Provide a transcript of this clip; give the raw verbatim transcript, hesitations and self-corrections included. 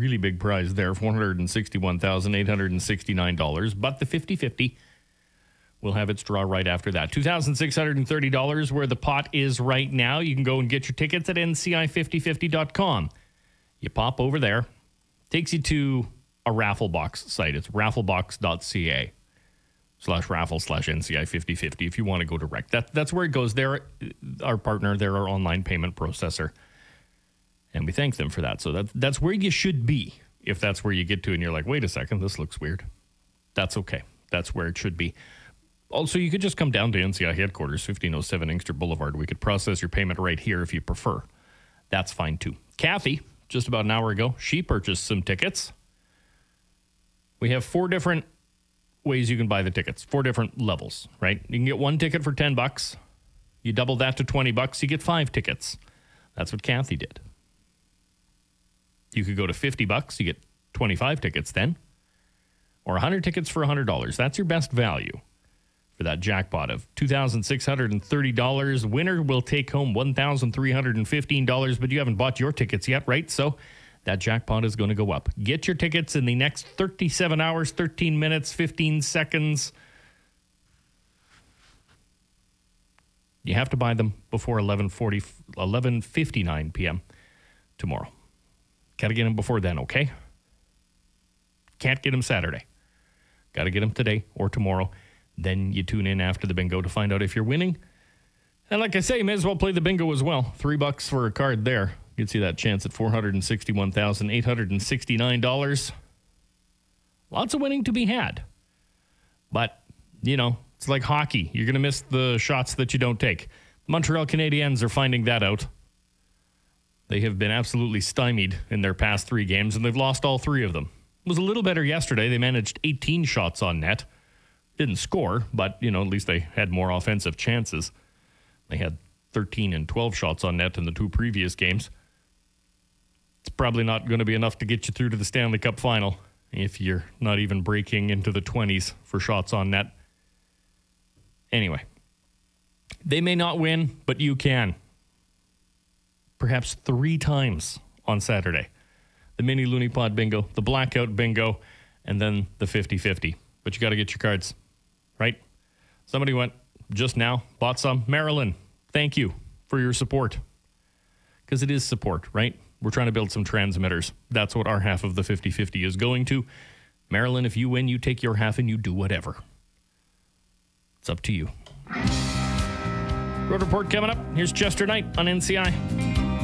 really big prize there, four hundred sixty-one thousand eight hundred sixty-nine dollars. But the fifty-fifty will have its draw right after that. two thousand six hundred thirty dollars where the pot is right now. You can go and get your tickets at N C I fifty fifty dot com. You pop over there. Takes you to a raffle box site. It's rafflebox dot c a slash raffle slash N C I fifty fifty if you want to go direct. That, that's where it goes. They're our partner. They're our online payment processor. And we thank them for that. So that, that's where you should be if that's where you get to and you're like, wait a second, this looks weird. That's okay. That's where it should be. Also, you could just come down to N C I headquarters, fifteen oh seven Inkster Boulevard. We could process your payment right here if you prefer. That's fine too. Kathy, just about an hour ago, she purchased some tickets. We have four different ways you can buy the tickets, four different levels, right? You can get one ticket for ten bucks. You double that to twenty bucks, you get five tickets. That's what Kathy did. You could go to fifty bucks, you get twenty-five tickets then. Or one hundred tickets for one hundred dollars. That's your best value for that jackpot of two thousand six hundred thirty dollars. Winner will take home one thousand three hundred fifteen dollars, but you haven't bought your tickets yet, right? So that jackpot is going to go up. Get your tickets in the next thirty-seven hours, thirteen minutes, fifteen seconds. You have to buy them before eleven forty, eleven fifty-nine p.m. tomorrow. Got to get them before then, okay? Can't get them Saturday. Got to get them today or tomorrow. Then you tune in after the bingo to find out if you're winning. And like I say, you may as well play the bingo as well. Three bucks for a card there. Gets you that chance at four hundred sixty-one thousand eight hundred sixty-nine dollars. Lots of winning to be had. But, you know, it's like hockey. You're going to miss the shots that you don't take. Montreal Canadiens are finding that out. They have been absolutely stymied in their past three games, and they've lost all three of them. It was a little better yesterday. They managed eighteen shots on net. Didn't score, but, you know, at least they had more offensive chances. They had thirteen and twelve shots on net in the two previous games. It's probably not going to be enough to get you through to the Stanley Cup final if you're not even breaking into the twenties for shots on net. Anyway, they may not win, but you can. Perhaps three times on Saturday. The mini Looney Pod bingo, the blackout bingo, and then the fifty-fifty. But you got to get your cards, right? Somebody went just now, bought some. Marilyn, thank you for your support. Because it is support, right? We're trying to build some transmitters. That's what our half of the fifty-fifty is going to. Marilyn, if you win, you take your half and you do whatever. It's up to you. Road Report coming up. Here's Chester Knight on N C I.